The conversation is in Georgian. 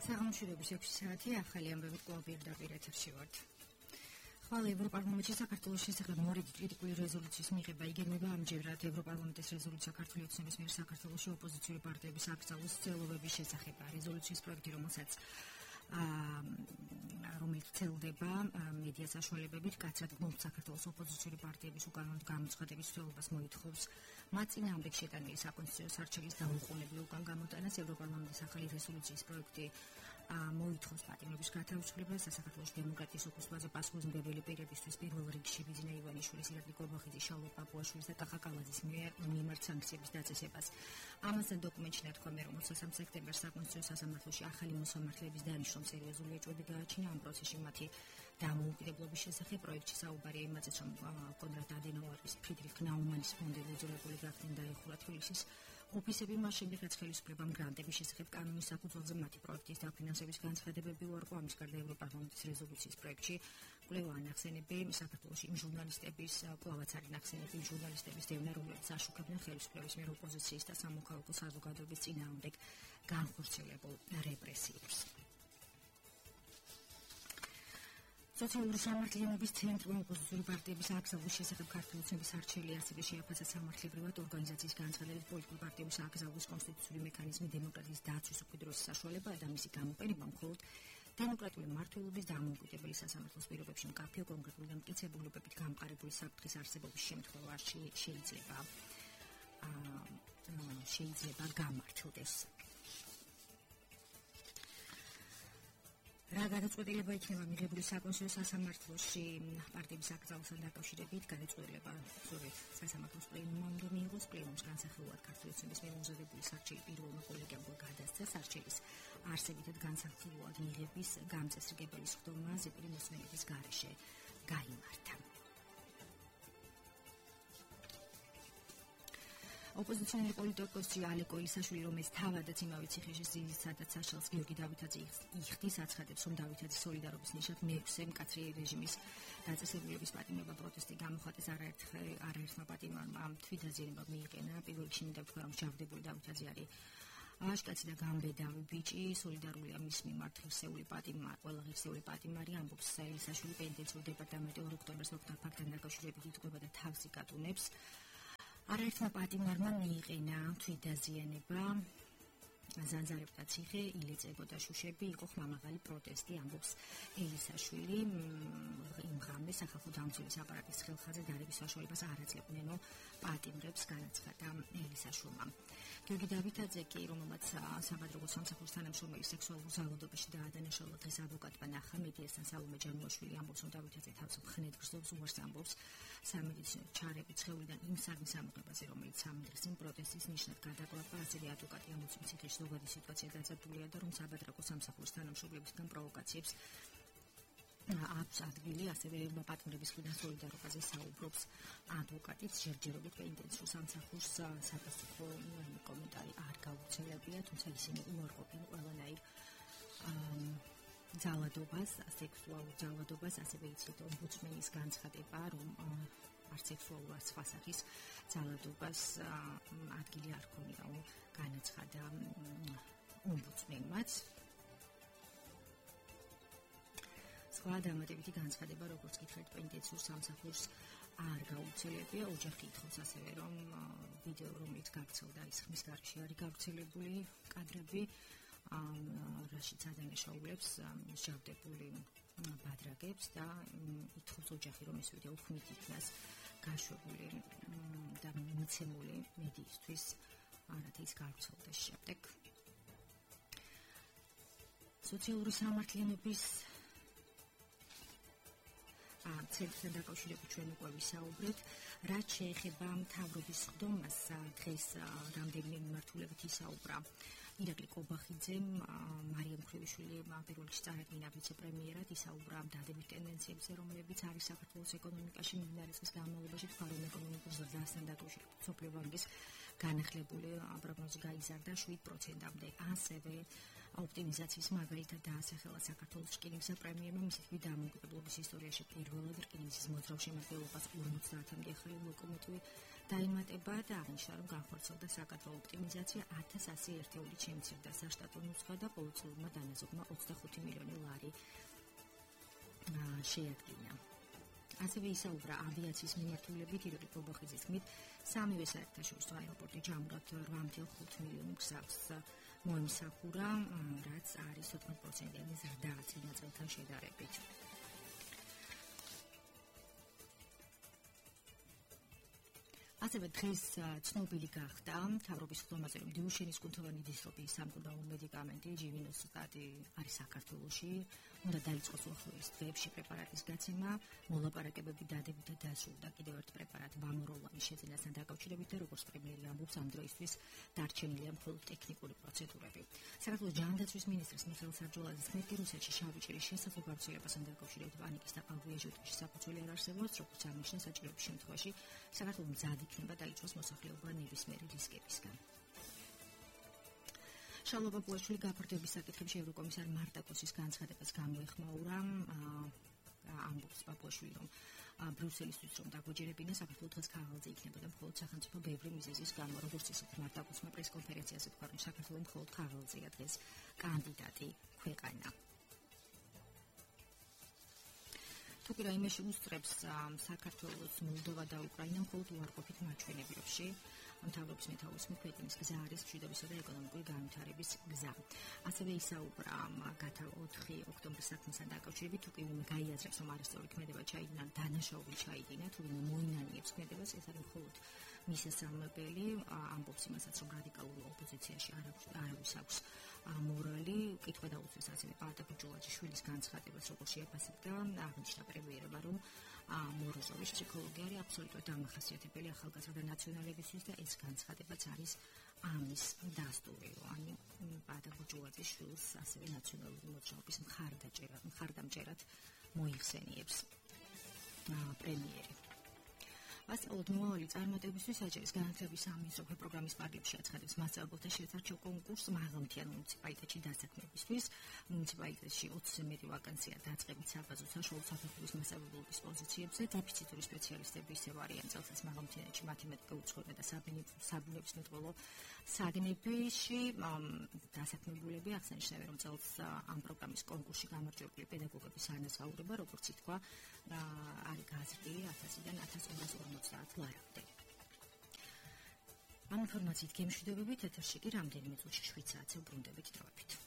საღამოშივების 6 საათი ახალი ამბები კვლავ ეთერში ვართ. ხვალ ევროპარლამენტში საქართველოს შესახებ მორიგი კრიტიკული რეზოლუციის მიღება იგეგმება ამჯერად ევროპარლამენტის რეზოლუცია ქართული ოცნების მიერ საქართველოში ოპოზიციური პარტიების აკრძალვის ცდილობების შესახებ. რეზოლუციის პროექტი, რომელიც ცელდება მედია საშუალებებით, კაცრად გმობს საქართველოს ოპოზიციური პარტიების უკანონოდ გამოცხადების ცდილობას მოითხოვს. მათ წინააღმდეგ შეტანილი საკონსტიტუციო სარჩელის დაუყოვნებლივ უკან გამოტანას ევროპარლამენტის ახალი რეზოლუციის პროექტი მოითხოვს პატიმრობის გათავისუფლებას, საქართველოს დემოკრატიის ოფისმაზე პასუხისმგებელი პირებისთვის პირველ რიგში ბიზნე ივანიშვილის, ირაკლი კობახიძის, შალვა პაპუაშვილის და კახა კალაძის მიმართ სანქციების დაწესებას. ამასთან დოკუმენტში ნათქვამია, რომ 23 სექტემბერს საკონსტიტუციო სასამართლოში ახალი მოსამართლეების დანიშვნა სერიოზული ეჭვები გააჩინა ამ პროცესში მათი დამოუკიდებლობის შესახებ. პროექტში საუბარია იმაზეც, რომ კონრად ადენაუერის, ფრიდრიხ ნაუმანის ფონდები იძულებული გახდნენ დაეხურა თბილისის ოფისები, მას შემდეგ რაც ხელისუფლებამ გრანტების შესახებ კანონის საფუძველზე მათი პროექტის დაფინანსების განცხადებები უარყო. ამის გარდა ევროპარლამენტის რეზოლუციის პროექტში კვლევა ანახსენები საქართველოში იმ ჟურნალისტების, კვლავაც არის ნახსენები იმ ჟურნალისტების დევნა, რომლებიც აშუქებდნენ ხელისუფლების მიერ ოპოზიციის და სამოქალაქო საზოგადოების წინააღმდეგ განხორციელებულ რეპრესიებს. სოციალური სამართლიანობის ცენტრი ოპოზიციური პარტიების აკრძალვის შესახებ ქართული ოცნების არჩევი ასევე შეაფასა სამართლებრივად ორგანიზაციის განცხადებით პოლიტიკური პარტიების აკრძალვის კონსტიტუციური მექანიზმი დემოკრატიის დაცვის უკიდურესი საშუალებაა და მისი გამოყენება მხოლოდ დემოკრატიული მმართველობის დამოუკიდებელი სასამართლოს პირობებში მკაფიო კონკრეტული და მტკიცებულებებით გამყარებული საფრთხის არსებობის შემთხვევაში შეიძლება გამართლდეს. რა გადაწყვეტილება იქნება მიღებული საკონსტიტუციო სასამართლოში პარტიების აკრძალვასთან დაკავშირებით? გადაწყვეტილება სწორედ სასამართლოს პლენუმმა მიიღოს. პლენუმს განსახილულად ქართული ოცნების მიერ მომზადებული სარჩელი პირველმა კოლეგიამ გადასცა. სარჩელის არსებითად განსახილულად მიღების გამწესრიგებელი სხდომა ზეპირი მოსმენების გარეშე გაიმართა. ოპოზიციონერი პოლიტიკოსი ალეკო ისაშვილი, რომელიც თავადაც იმავე ციხეში ზიდის, სადაც საშალს გიორგი დავითაძე იხდის, აცხადებს, რომ დავითაძის სოლიდარობის ნიშნად მეექვსე მკაცრი რეჟიმის დაწესებულების პატიმრობა პროტესტი გამოხატეს. არაერთმა პატიმარმა თვითდაზიანება მიიყენა. პირველ რიგში მინდა ვთქვა, რომ ჯავდებული დავითაძე არის აშკაცი და გამბედავი ბიჭი, სოლიდარულია მის მიმართ ღირსეული პატიმარი, ყველა ღირსეული პატიმარი, ამბობს საელისაშვილი. პენიტენციურ დეპარტამენტი 2 ოქტომბერს მოხდა ფაქტთან დაკავშირებით იტყვება და თავსი გატუნებს. არაერთმა პატიმარმა მიიყენა თვითდაზიანება, ზანზარებდა ციხე, ილეწებოდა შუშები, იყო ხმამაღალი პროტესტი, ამბობს ელისაშვილი. იმ ღამეს სახალხო დამცველის აპარატის ხელხაზე დარების საშუალებას არ აძლევდნენო პატიმრებს, განაცხადა ელისაშვილმა. გიორგი დავითაძე კი, რომელმაც საბადროგო სამსახურის თანამშრომელი სექსუალურ ზავადობაში დაადანაშაულა, დღეს ადვოკატმა ნახა. მედიასთან სალომე ჯანუაშვილი ამბობს, რომ დავითაძე თავს მხნედ გრძნობს, უარს ამბობს სამედიცინო ჩარების ცხევლიდან იმ საგნის ამოღებაზე, რომელიც 3 დღის წინ პროტესტის ნიშნად გადაკვდა. ასევე ადვოკატი ამბობს, რომ ციხეში ზოგადი სიტუაცია დაწადულია და რომ საბადროგო სამსახურის თანამშრომლებისგან პროვოკაციებს აქვს ადგილი. ასევე პატიმრების მხრიდან სოლიდარობაზე საუბრობს ადვოკატიც. ჯერჯერობით პენიტენციურ სამსახურს საპასუხო კომენტარი არ გაუცელებია, თუმცა ისინი უარყოფენ ყველანაირ ძალადობას, სექსუალურ ძალადობას. ასევე იცით ომბუდსმენის განცხადება, რომ არც სექსუალურ არც სხვა სახის ძალადობას ადგილი არ ქონია, განაცხადა ომბუდსმენმაც. სხვა დამატებითი განცხადება, როგორც გითხრათ, პენიტენციურ სამსახურს არ გაუცელებია. ოჯახი ითხოვს ასევე, რომ ვიდეო, რომელიც გაქცევდა, ის ხმის გარეშე არის გავრცელებული კადრები, რაშიც ადანაშაულებს მსჯავრდებული ბადრაგებს და ითხოვს ოჯახი, რომ ეს ვიდეო ხმით იქნას გაშვებული და მიცემული მედიისთვის, რათა ის გავრცელდეს შემდეგ. სოციალური სამართლიანობის ცენტრთან დაკავშირებით ჩვენ უკვე ვისაუბრეთ. რაც შეეხება მთავრობის სხდომას, დღეს რამდენიმე მიმართულებით ისაუბრა ირაკლი კობახიძემ, მარიამ მქრიშვილი პირველ რიგში წარადგინა ვიცე-პრემიერად, ისაუბრა ამ დადებით ტენდენციებზე, რომლებიც არის საქართველოს ეკონომიკაში მიმდინარე წლის განმავლობაში. თქვა, რომ ეკონომიკურ ზრდასთან დაკავშირებით მსოფლიო ბანკის განახლებული პროგნოზი გაიზარდა 7%-მდე. ასევე ოპტიმიზაციის მაგალითად დაასახელა საქართველოს რკინიგზა პრემიერმა მისი თქმით დამოუკიდებლობის ისტორიაში პირველად რკინიგზის მოძრავ შემადგენლობას 50-მდე ახალი ლოკომოტივი დაემატება და აღნიშნა, რომ განხორციელდა საკადრო ოპტიმიზაცია 1100 ერთეულით შემცირდა საშტატო ნუსხა და პოლიციურმა დანაზოგმა 25 მილიონი ლარი შეადგინა. ასევე ისაუბრა ავიაციის მიმართულებით ირაკლი კობახიძის თქმით, სამივე საერთაშორისო აეროპორტი ჯამურად 8.5 მილიონი გზავს მოემსახურა, რაც არის 80%-იანი ზრდა წინა წელთან შედარებით. ასევე დღეს ცნობილი გახდა მთავრობის ხდომაზე, რომ დიუშენის კუნთოვანი დისტროფიის სამკურნალო მედიკამენტი ჯივინოსტატი არის საქართველოში. უნდა დაიწყოს უახლოეს დღეებში პრეპარატის გაცემა, მოლაპარაკებები დადებით და დასრულდა კიდევ ერთ პრეპარატ ვამოროლანის შეძენასთან დაკავშირებით და როგორც პრემიერი ამბობს, ამ დროისთვის დარჩენილია მხოლოდ ტექნიკური პროცედურები. საქართველოს ჯანდაცვის მინისტრის მიხეილ სარჯულაძის თქმით, რუსეთში შავი ჭირის შესაძლო გავრცელებასთან დაკავშირებით პანიკის და პაუიაჟუტში საფუძველი არ არსებობს, როგორც აღნიშნა საჭიროების შემთხვევაში საქართველოს მზად იქნება დაიცვას მოსახლეობა ნებისმიერი რისკებისგან. შალვა პაპუაშვილი გაფართოების საკითხებში ევროკომისარ მარტაკოსის განცხადებას გამოეხმაურა. ამბობს პაპუაშვილი, რომ ბრიუსელისთვის რომ დაგვეჯერებინა, საქართველოს დღეს ქაღალდზე იქნებოდა მხოლოდ სახელმწიფო ბევრი მიზეზის გამო, როგორც ისეთ მარტაკოსმა პრესკონფერენციაზე თქვა, რომ საქართველოს მხოლოდ ქაღალდზეა დღეს კანდიდატი ქვეყანა. თუ კი რაიმეში უსწრებს საქართველოს, მოლდოვა და უკრაინა მხოლოდ უარყოფით მაჩვენებლებში, მთავრობის მეთაურის თქმით, ქვეყნის გზა არის მშვიდობისა და ეკონომიკური განვითარების გზა. ასევე ისაუბრა 4 ოქტომბრის საქმესთან დაკავშირებით, თუ კი ვინმე გაიაზრებს, რომ არასწორი ქმედება ჩაიდინა, დანაშაული ჩაიდინა, თუ ვინმე მოინანიებს ქმედებას, ეს არის მხოლოდ მისასალმებელი. ამბობს იმასაც, რომ რადიკალურ ოპოზიციაში არავის აქვს მორალი. კითხვა დაუწევს ასევე პაატა ბუჯულაძიშვილის განცხადებას, როგორც შეაფასებდა აღნიშნა პრემიერმა, რომ მოროზოვის ფსიქოლოგია არის აბსოლუტურად დამახასიათებელი ახალგაზრდა ნაციონალებისთვის და ეს განცხადებაც არის ამის დასტური. ანუ პაატა ბუჯულაძიშვილს ასევე ნაციონალური მოძრაობის მხარდამჭერად მოიხსენიებს პრემიერი. ასწავლოთ მომავალი წარმატებისთვის საჭირის განათლების სამინისტრო პროგრამის პარალელში აცხადებს მასწავლებელთა შესარჩევ კონკურსს მაღალმთიან მუნიციპალიტეტში დასაქმებისთვის. მუნიციპალიტეტში 20-ზე მეტი ვაკანსია დაწყებით საბაზო საშუალო საფეხურის მასწავლებლობის პოზიციებზე. დეფიციტური სპეციალისტები ისევ არიან წელსაც მაღალმთიანეთში მათემატიკა, უცხოენა და საბუნებისმეტყველო საგნებიში. დასაქმებულები აღსანიშნავია, რომ წელს ამ პროგრამის კონკურსში გამარჯვებული პედაგოგების ანაზღაურება, როგორც ითქვა, არის გაზრდილი 1000-დან 1250 ლარამდე. ამ ინფორმაციით გემშვიდობებით, ეთერში კი რამდენიმე წუთში 7 საათზე უბრუნდებით დროებით.